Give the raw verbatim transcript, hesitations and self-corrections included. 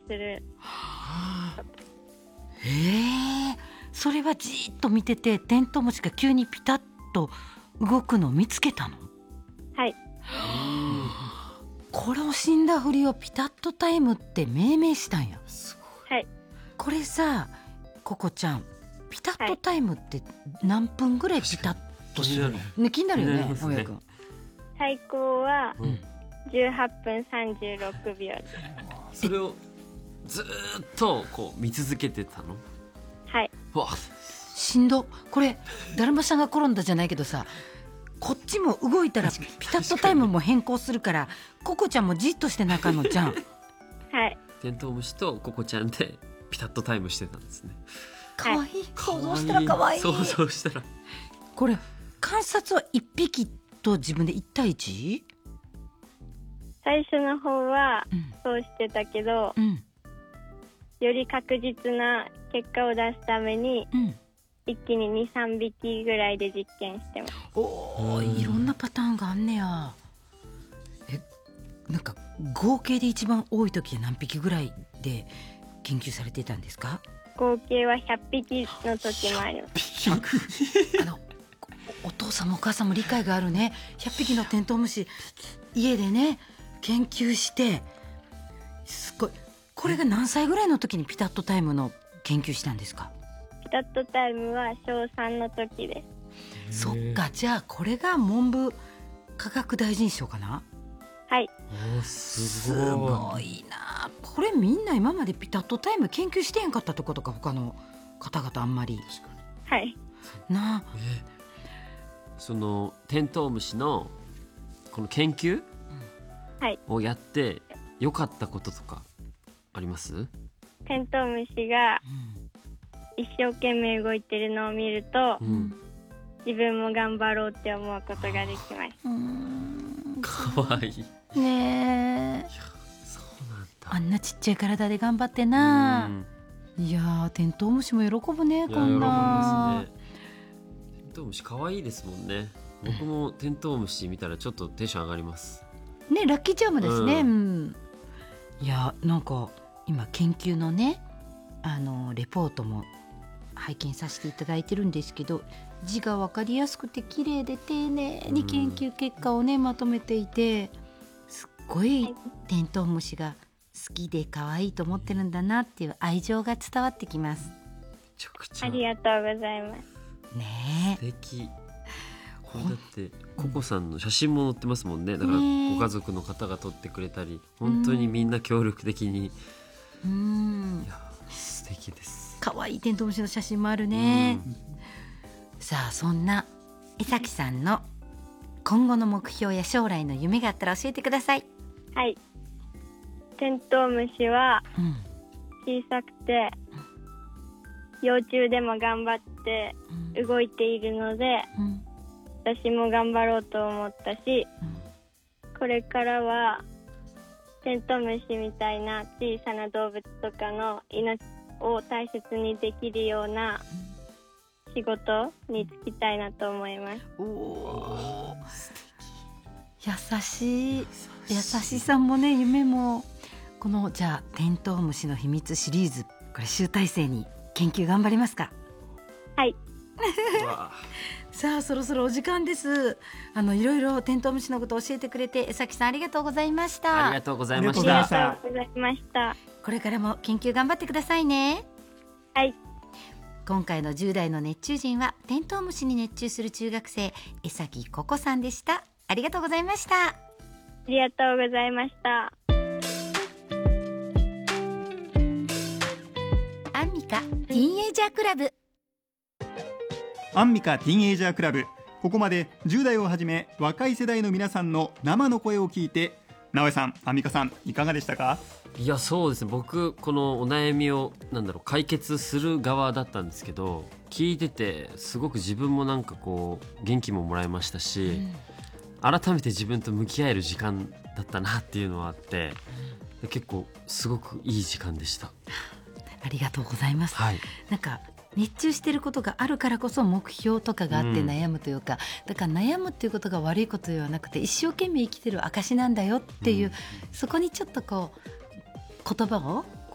する。 へえ、それはじーっと見ててテントウムシが急にピタッと動くのを見つけたの？ はい。 これを死んだふりをピタッとタイムって命名したんや。 はい。 これさ、ココちゃん、ピタッとタイムって何分ぐらいピタッとするの？ね、気になるよね、青谷君。 最高はうんじゅうはっぷんさんじゅうろくびょうです。 それをずーっとこう見続けてたの？ はい。 わ、 しんど。これだるまさんが転んだじゃないけどさ、こっちも動いたらピタッとタイムも変更するから、ココちゃんもじっとしてなあかんのじゃん。 はい。 テントウムシとココちゃんでピタッとタイムしてたんですね。 かわいい、想像したらかわいい。 想像したらこれ観察は一匹と自分で一対一？ 最初の方はうんそうしてたけど、 うんより確実な結果を出すためにうん。 一気にに、さんびきぐらいで実験してます。 おー、いろんなパターンがあんねや。え、なんか合計で一番多い時は何匹ぐらいで研究されていたんですか？ 合計はひゃっぴきの時もあります。 あのお、お父さんもお母さんも理解があるね。ひゃっぴきのテントウムシ家でね研究して、すごい。これが何歳ぐらいの時にピタッとタイムの研究したんですか？ ピタッとタイムはしょうさんの時です。 そっか、じゃあこれが文部科学大臣賞かな？ はい。 おー、すすごい。 ごいな。これみんな今までピタッとタイム研究してへんかったってことか、他の方々あんまりはい。 な。 えそのテントウムシのこの研究はい。 をやって良かったこととかあります？ テントウムシがうん一生懸命動いてるのを見ると、 うん自分も頑張ろうって思うことができます。 うーんかわいい。 ねえ、 そうなんだ。 あんなちっちゃい体で頑張ってなう。んいやー、テントウムシも喜ぶね、 いやこんな。 喜びますね。テントウムシ可愛いですもんね。僕もテントウムシ見たらちょっとテンション上がります。 ね、ラッキーチャームですね、 ううんいや、なんか今研究のね、あのレポートも拝見させていただいてるんですけど、字が分かりやすくて綺麗で丁寧に研究結果をね、まとめていて、すっごいテントウムシが好きで可愛いと思ってるんだなっていう愛情が伝わってきます。 めちゃくちゃありがとうございます。 ね素敵。これだってココさんの写真も載ってますもんね。だからねご家族の方が撮ってくれたり、本当にみんな協力的に。 え、うんいや素敵です。 可愛いテントウムシの写真もあるね。 うんさあ、そんな江崎さんの今後の目標や将来の夢があったら教えてください。 はい。テントウムシはうん小さくて幼虫でも頑張ってうん動いているので、 うん私も頑張ろうと思ったし、これからはテントウムシみたいな小さな動物とかの命を大切にできるような仕事に就きたいなと思います。 おー、優しい優しさもね、夢も。このじゃあテントウムシの秘密シリーズ、これ集大成に研究頑張りますか？ はい。 わあさあ、そろそろお時間です。あのいろいろテントウムシのことを教えてくれて、江崎さんありがとうございましあた。 りがとうございましありた。 がとうございました。 これからも研究頑張ってくださいね。 はい。 今回のじゅう代の熱中人はテントウムシに熱中する中学生、江崎ココさんでした。ありがとうございました。 ありがとうございました。 アンミカティーンエイジャークラブ。 アンミカティーンエイジャークラブ、ここまでじゅう代をはじめ若い世代の皆さんの生の声を聞いて、直江さん、アンミカさん、いかがでしたか？ いやそうですね、僕このお悩みをなんだろう解決する側だったんですけど、聞いててすごく自分もなんかこう元気ももらいましたし、改めて自分と向き合える時間だったなっていうのはあって、で結構すごくいい時間でした。 ありがとうございます。 はい、 なんか熱中していることがあるからこそ目標とかがあって悩むというか、うん、だから悩むっていうことが悪いことではなくて、一生懸命生きてる証なんだよっていう、うん、そこにちょっとこう言葉を